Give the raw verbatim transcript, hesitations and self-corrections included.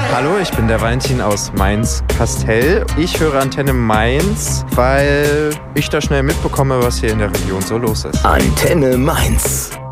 Hallo, ich bin der Valentin aus Mainz-Kastell. Ich höre Antenne Mainz, weil ich da schnell mitbekomme, was hier in der Region so los ist. Antenne Mainz.